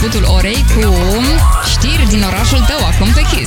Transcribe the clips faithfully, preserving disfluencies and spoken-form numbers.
începutul orei cu știri din orașul tău, acum pe Kiss.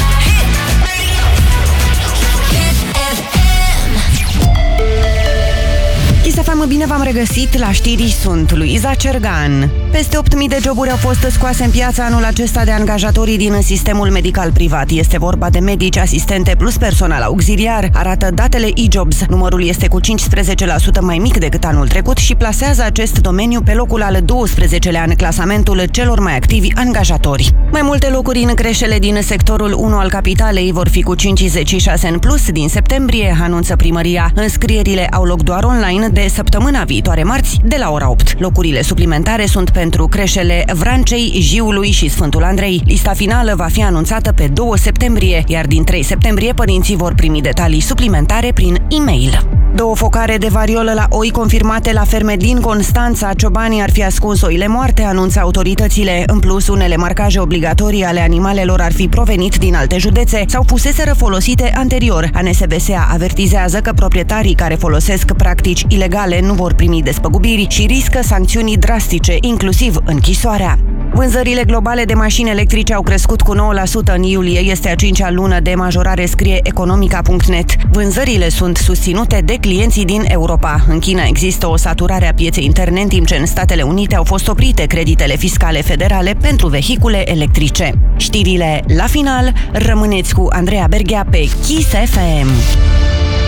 Kiss F M, bine v-am regăsit, la știri sunt Luiza Cergan. Peste opt mii de joburi au fost scoase în piață anul acesta de angajatorii din sistemul medical privat. Este vorba de medici, asistente plus personal auxiliar, arată datele e-Jobs. Numărul este cu cincisprezece la sută mai mic decât anul trecut și plasează acest domeniu pe locul al douăsprezecelea în clasamentul celor mai activi angajatori. Mai multe locuri în creșele din sectorul unu al capitalei vor fi cu cincizeci și șase în plus din septembrie, anunță primăria. Înscrierile au loc doar online de săptămâna viitoare marți, de la ora opt. Locurile suplimentare sunt pentru creșele Vrancei, Jiului și Sfântul Andrei. Lista finală va fi anunțată pe doi septembrie, iar din trei septembrie părinții vor primi detalii suplimentare prin e-mail. Două focare de variolă la oi confirmate la ferme din Constanța. Ciobanii ar fi ascuns oile moarte, anunță autoritățile. În plus, unele marcaje obligatorii ale animalelor ar fi provenit din alte județe sau fuseseră folosite anterior. A N S B S A avertizează că proprietarii care folosesc practici ilegale nu vor primi despăgubiri și riscă sancțiuni drastice, inclusiv închisoarea. Vânzările globale de mașini electrice au crescut cu nouă la sută în iulie, este a cincea lună de majorare, scrie economica punct net. Vânzările sunt susținute de clienții din Europa. În China există o saturare a pieței interne, în timp ce în Statele Unite au fost oprite creditele fiscale federale pentru vehicule electrice. Știrile la final, rămâneți cu Andreea Berghea pe Kiss F M.